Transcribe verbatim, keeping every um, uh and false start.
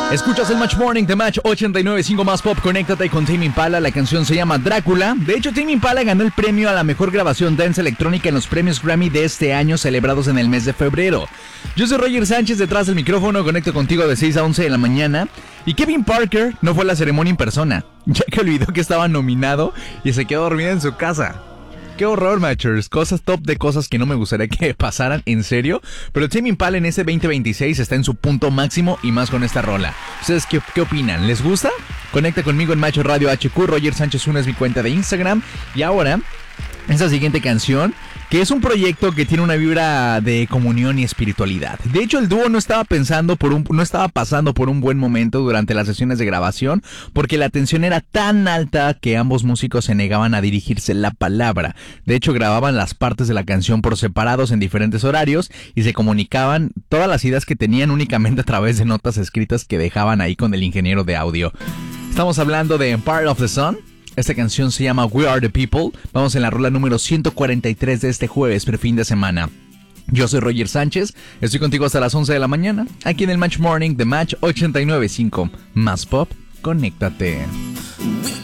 Escuchas el Match Morning de Match ochenta y nueve punto cinco más Pop. Conéctate con Tame Impala. La canción se llama Drácula. De hecho, Tame Impala ganó el premio a la mejor grabación dance electrónica en los premios Grammy de este año, celebrados en el mes de febrero. Yo soy Roger Sánchez, detrás del micrófono. Conecto contigo de seis a once de la mañana. Y Kevin Parker no fue a la ceremonia en persona, ya que olvidó que estaba nominado y se quedó dormido en su casa. Qué horror, Matchers. Cosas top de cosas que no me gustaría que pasaran, en serio. Pero Tame Impala en este veinte veintiséis está en su punto máximo y más con esta rola. ¿Ustedes qué, qué opinan? ¿Les gusta? Conecta conmigo en Macho Radio H Q. Roger Sánchez uno es mi cuenta de Instagram. Y ahora, esta siguiente canción, que es un proyecto que tiene una vibra de comunión y espiritualidad. De hecho, el dúo no estaba pensando por un, no estaba pasando por un buen momento durante las sesiones de grabación, porque la tensión era tan alta que ambos músicos se negaban a dirigirse la palabra. De hecho, grababan las partes de la canción por separados en diferentes horarios y se comunicaban todas las ideas que tenían únicamente a través de notas escritas que dejaban ahí con el ingeniero de audio. Estamos hablando de Empire of the Sun. Esta canción se llama We Are The People. Vamos en la rola número ciento cuarenta y tres de este jueves, pre fin de semana. Yo soy Roger Sánchez, estoy contigo hasta las once de la mañana, aquí en el Match Morning de Match ochenta y nueve punto cinco. Más Pop, conéctate.